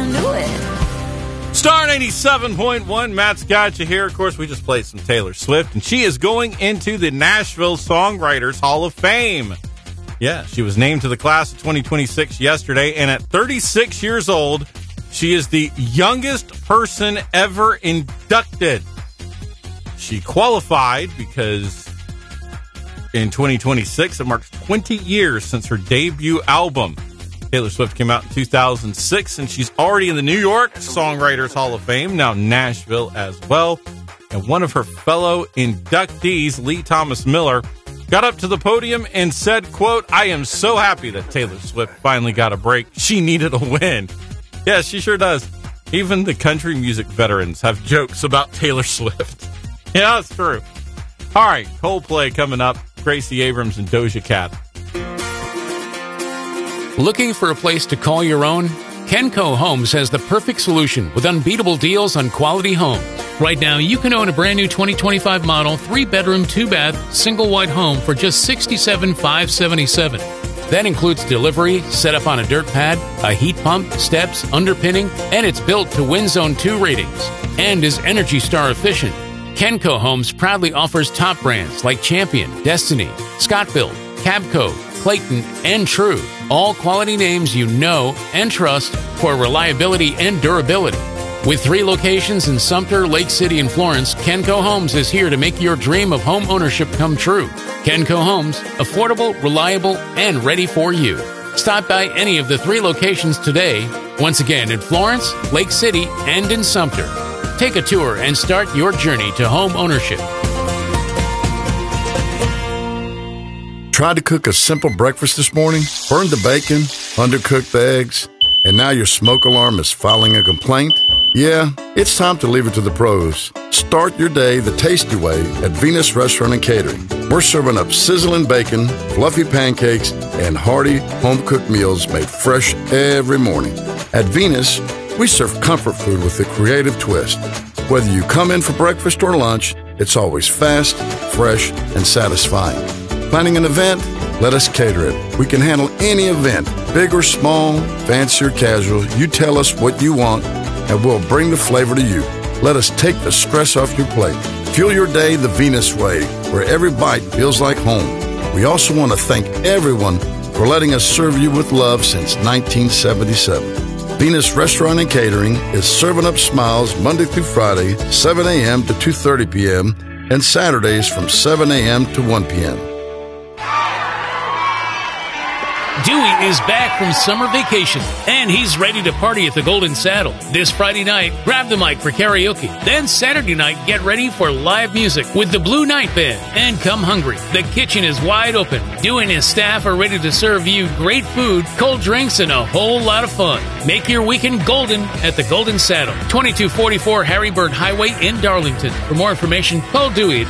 knew it. Star 97.1, Matt's got you here. Of course, we just played some Taylor Swift, and she is going into the Nashville Songwriters Hall of Fame. Yeah, she was named to the class of 2026 yesterday, and at 36 years old, she is the youngest person ever inducted. She qualified because in 2026, it marks 20 years since her debut album. Taylor Swift came out in 2006, and she's already in the New York Songwriters Hall of Fame, now Nashville as well. And one of her fellow inductees, Lee Thomas Miller, got up to the podium and said, quote, "I am so happy that Taylor Swift finally got a break. She needed a win." Yeah, she sure does. Even the country music veterans have jokes about Taylor Swift. Yeah, it's true. All right, Coldplay coming up. Gracie Abrams and Doja Cat. Looking for a place to call your own? Kenco Homes has the perfect solution with unbeatable deals on quality homes. Right now, you can own a brand new 2025 model, 3-bedroom, 2-bath, single wide home for just $67,577. That includes delivery, setup on a dirt pad, a heat pump, steps, underpinning, and it's built to Wind Zone 2 ratings and is Energy Star efficient. Kenco Homes proudly offers top brands like Champion, Destiny, Scott-Built, Cabco, Clayton, and True. All quality names you know and trust for reliability and durability. With 3 locations in Sumter, Lake City, and Florence, Kenco Homes is here to make your dream of home ownership come true. Kenco Homes, affordable, reliable, and ready for you. Stop by any of the 3 locations today, once again in Florence, Lake City, and in Sumter. Take a tour and start your journey to home ownership. Tried to cook a simple breakfast this morning, burned the bacon, undercooked the eggs, and now your smoke alarm is filing a complaint? Yeah, it's time to leave it to the pros. Start your day the tasty way at Venus Restaurant and Catering. We're serving up sizzling bacon, fluffy pancakes, and hearty home-cooked meals made fresh every morning. At Venus, we serve comfort food with a creative twist. Whether you come in for breakfast or lunch, it's always fast, fresh, and satisfying. Planning an event? Let us cater it. We can handle any event, big or small, fancy or casual. You tell us what you want, and we'll bring the flavor to you. Let us take the stress off your plate. Fuel your day the Venus way, where every bite feels like home. We also want to thank everyone for letting us serve you with love since 1977. Venus Restaurant and Catering is serving up smiles Monday through Friday, 7 a.m. to 2:30 p.m., and Saturdays from 7 a.m. to 1 p.m. Dewey is back from summer vacation, and he's ready to party at the Golden Saddle. This Friday night, grab the mic for karaoke. Then Saturday night, get ready for live music with the Blue Night Band. And come hungry. The kitchen is wide open. Dewey and his staff are ready to serve you great food, cold drinks, and a whole lot of fun. Make your weekend golden at the Golden Saddle, 2244 Harry Bird Highway in Darlington. For more information, call Dewey at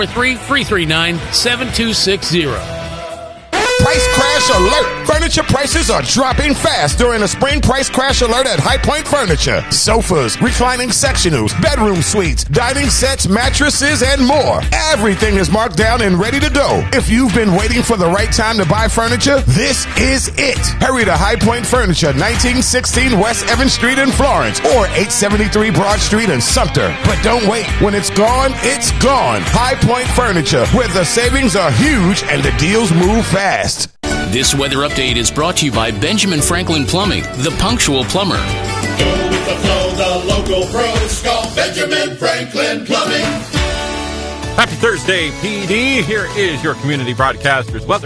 843-339-7260. Price crash alert! Furniture prices are dropping fast during a spring price crash alert at High Point Furniture. Sofas, reclining sectionals, bedroom suites, dining sets, mattresses, and more. Everything is marked down and ready to go. If you've been waiting for the right time to buy furniture, this is it. Hurry to High Point Furniture, 1916 West Evans Street in Florence, or 873 Broad Street in Sumter. But don't wait. When it's gone, it's gone. High Point Furniture, where the savings are huge and the deals move fast. This weather update is brought to you by Benjamin Franklin Plumbing, the punctual plumber. Go with the flow, the local pros call Benjamin Franklin Plumbing. Happy Thursday, PD. Here is your community broadcaster's weather